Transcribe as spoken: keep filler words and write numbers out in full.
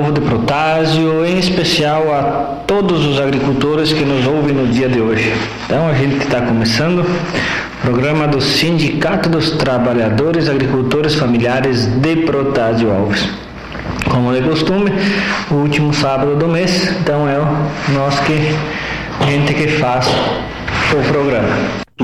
povo de Protásio, em especial a todos os agricultores que nos ouvem no dia de hoje. Então a gente está começando o programa do Sindicato dos Trabalhadores Agricultores Familiares de Protásio Alves. Como de costume, o último sábado do mês, então é nós que, gente que faz o programa.